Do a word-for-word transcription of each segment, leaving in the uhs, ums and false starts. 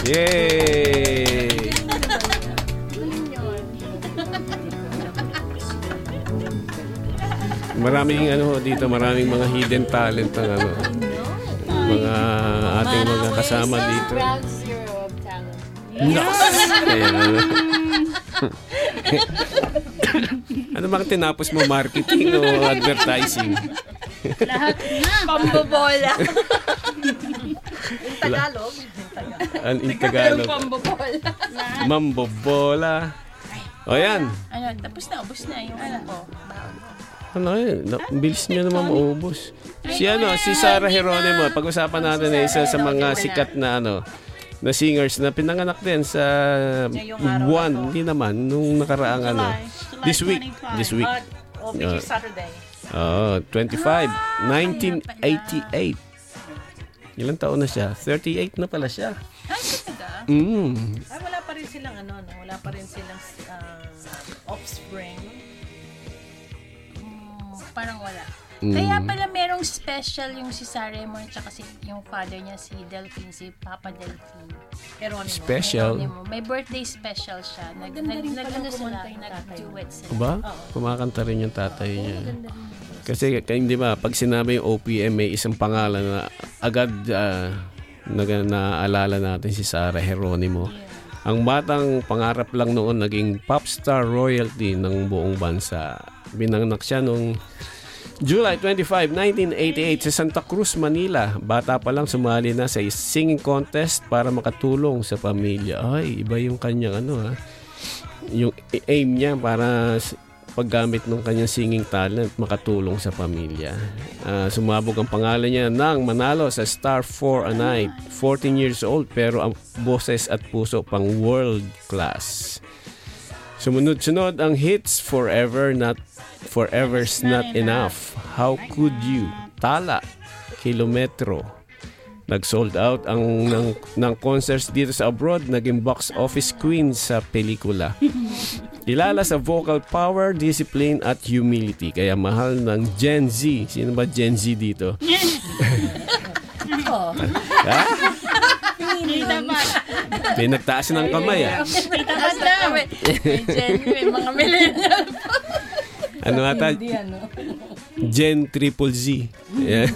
Yay! Maraming ano dito, maraming mga hidden talent ng ano, mga ating mga kasama dito. No. Ano bang tinapos mo, marketing o advertising? Lahat na. Pambobola. In Tagalog. An in Tagalog. Pambobola. Mambobola. O yan. Ano, tapos na, ubos na yung ano ko. Ano eh, bilis niya naman maubos. Si ano, si Sarah Geronimo, pag-usapan natin na isa sa mga sikat na ano, na singers na pinanganak din sa buwan, hindi naman, nung nakaraang ano. This week. This week. Oh, which is Saturday. Oh, twenty-five. nineteen eighty-eight. Ilang taon na siya? thirty-eight na pala siya. Ay, talaga? Mm. Ay, wala pa rin silang ano, no? Wala pa rin silang uh, offspring. Hmm, parang wala. Mm. Kaya pala merong special yung si Sarah Raymond tsaka si, yung father niya si Delphine, si Papa Delphine. Geronimo. Special? Geronimo. May birthday special siya. Nag, nag, nag, ano sila, nag-duet sila. Ba? Kumakanta rin yung tatay niya. Kasi hindi ba, pag sinabi yung O P M, may isang pangalan na agad uh, na, naaalala natin si Sarah Geronimo. Yeah. Ang batang pangarap lang noon naging popstar royalty ng buong bansa. Binanganak siya noong July twenty-fifth, nineteen eighty-eight sa Santa Cruz, Manila. Bata pa lang sumali na sa singing contest para makatulong sa pamilya. Ay, iba yung kanyang ano ha. Yung aim niya para paggamit ng kanyang singing talent makatulong sa pamilya. Uh, sumabog ang pangalan niya nang manalo sa Star for a Night. fourteen years old pero ang boses at puso pang world class. Sumunod-sunod ang hits Forever Not Forever's Not Enough, How Could You, Tala, Kilometro. Nag-sold out ang ng, ng concerts dito sa abroad, naging box office queen sa pelikula. Kilala sa vocal power, discipline at humility, kaya mahal ng Gen Z. Sino ba Gen Z dito? Ako. Ha? Hindi naman. May nagtaas ng kamay ah. Taas na kami. May Gen, may mga millennial. Ano ata? Gen Triple Z. Yeah.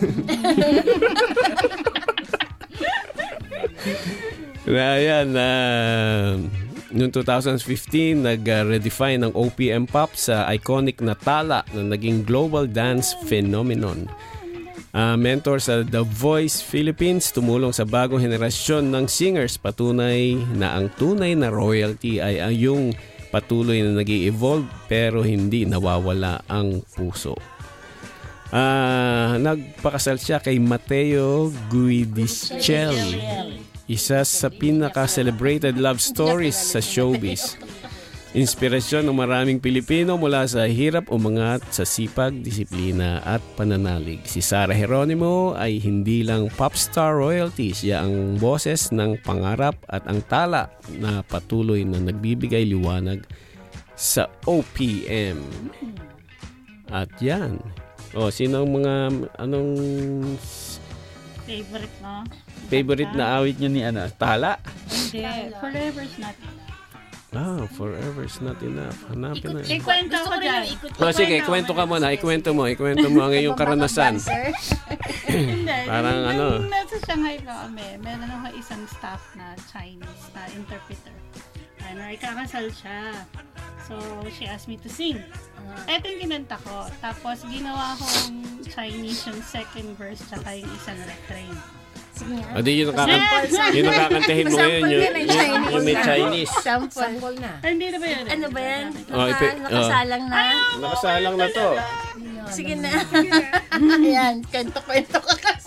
Na yan, uh, noong twenty fifteen, nag-redefine ng O P M pop sa iconic na Tala na naging global dance phenomenon. Uh, mentor sa The Voice Philippines, tumulong sa bagong henerasyon ng singers. Patunay na ang tunay na royalty ay ang yung patuloy na nag-i-evolve pero hindi nawawala ang puso. Uh, nagpakasal siya kay Matteo Guidicelli, isa sa pinaka-celebrated love stories sa showbiz. Inspirasyon ng maraming Pilipino mula sa hirap umangat sa sipag, disiplina at pananalig. Si Sarah Geronimo ay hindi lang popstar royalty, siya ang boses ng pangarap at ang tala na patuloy na nagbibigay liwanag sa O P M. At yan. O, sino ang mga anong favorite no? Favorite na awit nyo ni ano? Tala? Hindi. Forever's Not. Ah, Forever's Not Enough. Hanapin na. Ikwento ko dyan. Oh, sige, kwento ka muna. Ikwento mo. Ikwento mo ang iyong karanasan. Hindi. Parang nung, ano. Nung nasa Shanghai pa kami, meron ako isang staff na Chinese na interpreter. Ano, ikakasal siya. So, she asked me to sing. Ito yung kinanta ko. Tapos, ginawa kong Chinese yung second verse tsaka yung isang refrain. O di yun nakakant- yung nakakantahin mo ngayon yung, yung, yung may Chinese. Sample. Sample na. Ay, hindi na ba yun? Ano ba yan? Oh, Naka, ipi- nakasalang na. Nakasalang na to. Sige na. Ayan, kwento-kwento ka.